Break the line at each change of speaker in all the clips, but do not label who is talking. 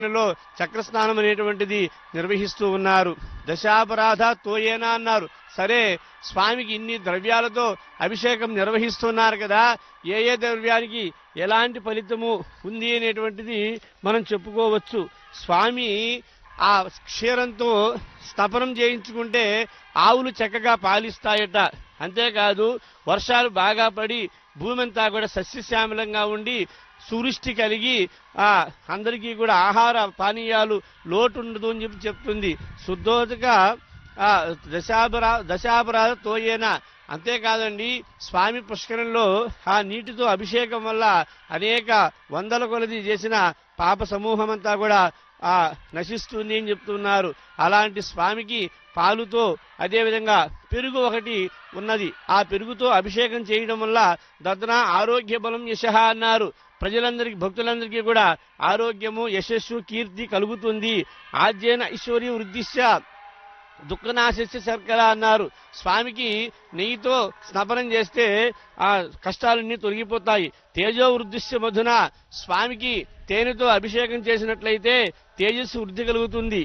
లో చక్రస్నానం అనేటువంటిది నిర్వహిస్తూ ఉన్నారు. దశాపరాధ తోయేనా అన్నారు. సరే, స్వామికి ఇన్ని ద్రవ్యాలతో అభిషేకం నిర్వహిస్తున్నారు కదా, ఏ ఏ ద్రవ్యానికి ఎలాంటి ఫలితము ఉంది అనేటువంటిది మనం చెప్పుకోవచ్చు. స్వామి ఆ క్షీరంతో స్తపనం చేయించుకుంటే ఆవులు చక్కగా పాలిస్తాయట. అంతేకాదు వర్షాలు బాగా పడి భూమి అంతా కూడా సస్యశ్యామలంగా ఉండి సువృష్టి కలిగి అందరికీ కూడా ఆహార పానీయాలు లోటు ఉండదు అని చెప్తుంది. శుద్ధోదక దశాపరాధ తోయేనా. అంతేకాదండి, స్వామి పుష్కరంలో ఆ నీటితో అభిషేకం వల్ల అనేక వందల కొలది చేసిన పాప సమూహం అంతా కూడా నశిస్తుంది అని చెప్తున్నారు. అలాంటి స్వామికి పాలుతో అదేవిధంగా పెరుగు ఒకటి ఉన్నది. ఆ పెరుగుతో అభిషేకం చేయడం వల్ల దద్నా ఆరోగ్య బలం యశః అన్నారు. ప్రజలందరికీ భక్తులందరికీ కూడా ఆరోగ్యము, యశస్సు, కీర్తి కలుగుతుంది. ఆద్యేన ఐశ్వర్య వృద్ధిశ్చ దుఃఖనాశస్య శర్కర అన్నారు. స్వామికి నెయ్యితో స్నాపనం చేస్తే ఆ కష్టాలన్నీ తొలగిపోతాయి. తేజో వృద్ధిశ్చ మధున, స్వామికి తేనెతో అభిషేకం చేసినట్లయితే తేజస్సు వృద్ధి కలుగుతుంది.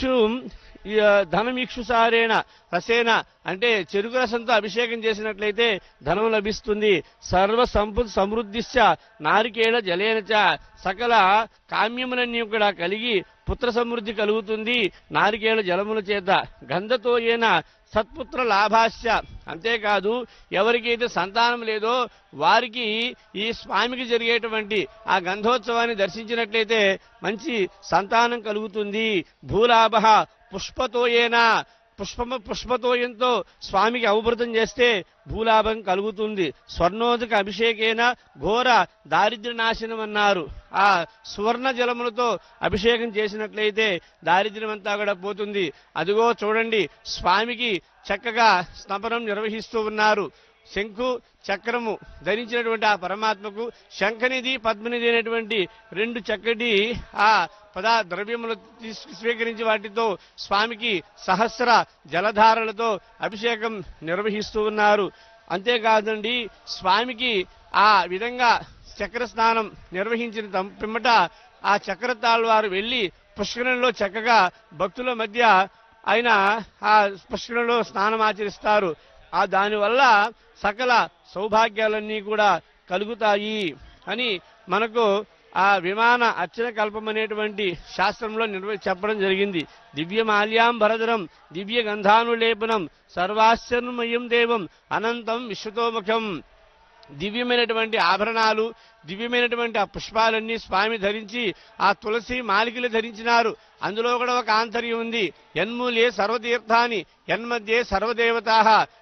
ధనం ఇక్షుసారేణ రసేన అంటే చెరుకు రసంతో అభిషేకం చేసినట్లయితే ధనం లభిస్తుంది. సర్వ సంపద సమృద్ధిశ్చ నారికేళ జలేనచ, సకల కామ్యములన్నీ కూడా కలిగి పుత్ర సమృద్ధి కలుగుతుంది నారికేళ జలముల చేత. గంధతో ఏన సత్పుత్ర లాభాశ్య, అంతేకాదు ఎవరికైతే సంతానం లేదో వారికి ఈ స్వామికి జరిగేటువంటి ఆ గంధోత్సవాన్ని దర్శించినట్లయితే మంచి సంతానం కలుగుతుంది. భూలాభ పుష్పతోయేనా, పుష్పతోయంతో స్వామికి అవభృతం చేస్తే భూలాభం కలుగుతుంది. స్వర్ణోదక అభిషేకేన ఘోర దారిద్ర్య నాశనం అన్నారు. ఆ సువర్ణ జలములతో అభిషేకం చేసినట్లయితే దారిద్ర్యం అంతా కూడా పోతుంది. అదిగో చూడండి, స్వామికి చక్కగా స్నపనం నిర్వహిస్తూ ఉన్నారు. శంఖు చక్రము ధరించినటువంటి ఆ పరమాత్మకు శంఖనిధి పద్మనిధి అనేటువంటి రెండు చక్కటి ఆ ద్రవ్యములు స్వీకరించి వాటితో స్వామికి సహస్ర జలధారలతో అభిషేకం నిర్వహిస్తూ ఉన్నారు. అంతేకాదండి, స్వామికి ఆ విధంగా చక్ర స్నానం నిర్వహించిన పిమ్మట ఆ చక్రతాళ్వారు వెళ్లి పుష్కరంలో చక్కగా భక్తుల మధ్య ఆయన ఆ పుష్కరంలో స్నానం ఆచరిస్తారు. దానివల్ల సకల సౌభాగ్యాలన్నీ కూడా కలుగుతాయి అని మనకు ఆ విమాన అర్చన కల్పం అనేటువంటి శాస్త్రంలో చెప్పడం జరిగింది. దివ్యమాల్యాంబరధరం దివ్య గంధానులేపనం సర్వాశ్చర్యమయం దేవం అనంతం విశ్వతోముఖం. దివ్యమైనటువంటి ఆభరణాలు, దివ్యమైనటువంటి ఆ పుష్పాలన్నీ స్వామి ధరించి ఆ తులసి మాలికలు ధరించినారు. అందులో కూడా ఒక ఆంతర్యం ఉంది. యన్మూలే సర్వతీర్థాని యన్మధ్యే సర్వదేవతా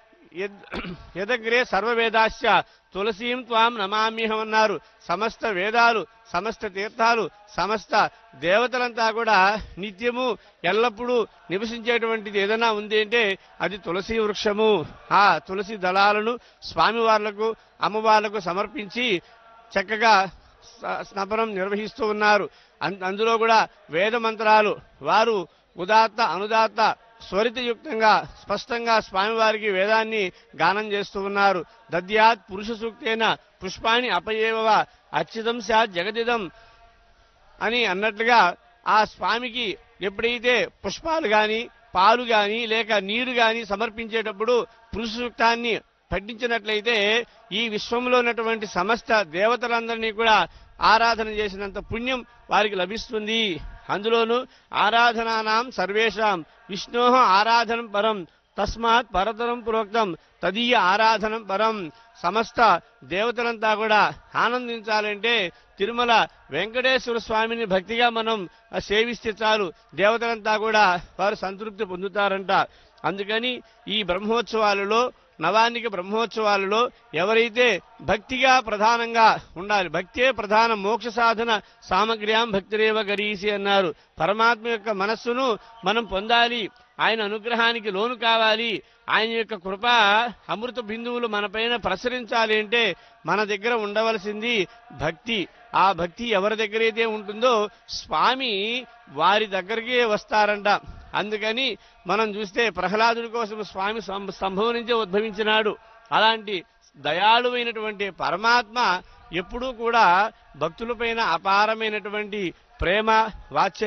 యదగ్రే సర్వవేదాశ్చ తులసీం త్వాం నమామ్యహం అన్నారు. సమస్త వేదాలు, సమస్త తీర్థాలు, సమస్త దేవతలంతా కూడా నిత్యము ఎల్లప్పుడూ నివసించేటువంటిది ఏదైనా ఉంది అంటే అది తులసి వృక్షము. ఆ తులసి దళాలను స్వామివార్లకు అమ్మవార్లకు సమర్పించి చక్కగా స్నపనం నిర్వహిస్తూ ఉన్నారు. అందులో కూడా వేద మంత్రాలు వారు ఉదాత్త అనుదాత్త స్వరితయుక్తంగా స్పష్టంగా స్వామివారికి వేదాన్ని గానం చేస్తూ ఉన్నారు. దద్యాత్ పురుష సూక్తేన పుష్పాణి అపయేవ అచ్యుతం స్యాత్ జగదిదం అని అన్నట్లుగా ఆ స్వామికి ఎప్పుడైతే పుష్పాలు గాని పాలు గాని లేక నీరు గాని సమర్పించేటప్పుడు పురుష సూక్తాన్ని పఠించినట్లయితే ఈ విశ్వంలో ఉన్నటువంటి సమస్త దేవతలందరినీ కూడా ఆరాధన చేసినంత పుణ్యం వారికి లభిస్తుంది. అందులోనూ ఆరాధనానాం సర్వేషాం విష్ణోః ఆరాధనం పరం తస్మాత్ పరతరం ప్రోక్తం తదీయ ఆరాధనం పరం. సమస్త దేవతలంతా కూడా ఆనందించాలంటే తిరుమల వెంకటేశ్వర స్వామిని భక్తిగా మనం సేవిస్తే చాలు, దేవతలంతా కూడా వారు సంతృప్తి పొందుతారంట. అందుకని ఈ బ్రహ్మోత్సవాలలో నవాన్నిక బ్రహ్మోత్సవాలలో ఎవరైతే భక్తిగా ప్రధానంగా ఉండాలి, భక్తే ప్రధాన మోక్ష సాధన సామగ్ర్యాం భక్తిరేవ గరీసి అన్నారు. పరమాత్మ యొక్క మనస్సును మనం పొందాలి, ఆయన అనుగ్రహానికి లోను కావాలి, ఆయన యొక్క కృప అమృత బిందువులు మనపైన ప్రసరించాలి అంటే మన దగ్గర ఉండవలసింది భక్తి. ఆ భక్తి ఎవరి దగ్గరైతే ఉంటుందో స్వామి వారి దగ్గరికే వస్తారంట. అందుకని మనం చూస్తే ప్రహ్లాదుడి కోసం స్వామి సంభవం నుంచే ఉద్భవించినాడు. అలాంటి దయాళువైనటువంటి పరమాత్మ ఎప్పుడూ కూడా భక్తులపైన అపారమైనటువంటి ప్రేమ వాత్సల్యం